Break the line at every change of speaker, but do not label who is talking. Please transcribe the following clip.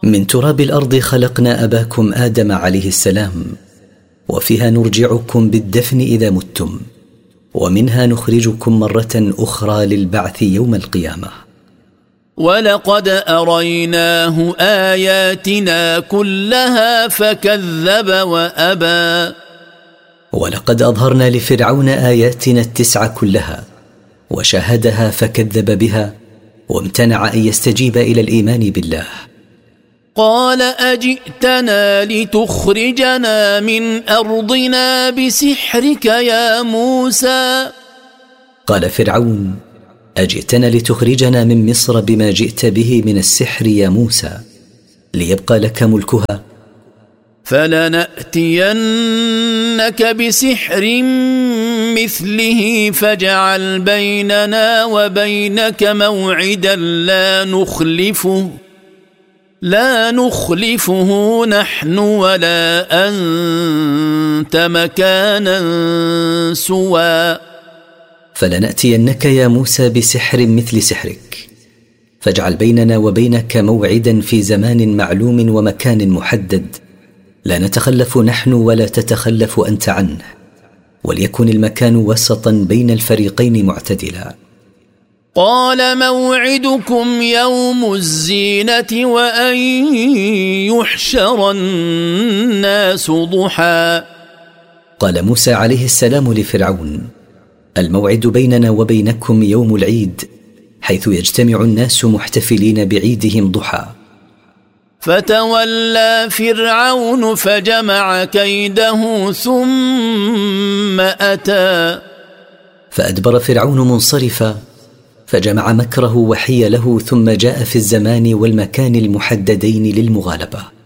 من تراب الأرض خلقنا أباكم آدم عليه السلام، وفيها نرجعكم بالدفن إذا متم، ومنها نخرجكم مرة أخرى للبعث يوم القيامة.
ولقد أريناه آياتنا كلها فكذب وأبى.
ولقد أظهرنا لفرعون آياتنا 9 كلها وشاهدها فكذب بها وامتنع أن يستجيب إلى الإيمان بالله.
قال أجئتنا لتخرجنا من أرضنا بسحرك يا موسى.
قال فرعون: أجئتنا لتخرجنا من مصر بما جئت به من السحر يا موسى، ليبقى لك ملكها؟
فلنأتينك بسحر مثله فاجعل بيننا وبينك موعدا لا نخلفه نحن ولا أنت مكانا سوى.
فلنأتينك يا موسى بسحر مثل سحرك، فاجعل بيننا وبينك موعدا في زمان معلوم ومكان محدد، لا نتخلف نحن ولا تتخلف أنت عنه، وليكن المكان وسطا بين الفريقين معتدلا.
قال موعدكم يوم الزينة وأن يحشر الناس ضحى.
قال موسى عليه السلام لفرعون: الموعد بيننا وبينكم يوم العيد، حيث يجتمع الناس محتفلين بعيدهم ضحى.
فتولى فرعون فجمع كيده ثم أتى.
فأدبر فرعون منصرفا، فجمع مكره وحيله، ثم جاء في الزمان والمكان المحددين للمغالبة.